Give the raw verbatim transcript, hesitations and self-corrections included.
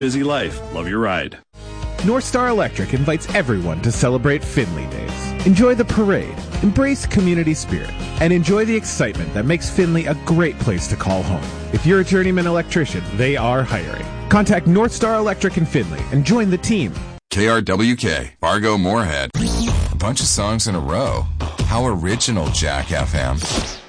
Busy life. Love your ride. North Star Electric invites everyone to celebrate Findlay Days. Enjoy the parade, embrace community spirit, and enjoy the excitement that makes Findlay a great place to call home. If you're a journeyman electrician, they are hiring. Contact North Star Electric in Findlay and join the team. K R W K, Fargo Moorhead. A bunch of songs in a row. How original, Jack F M.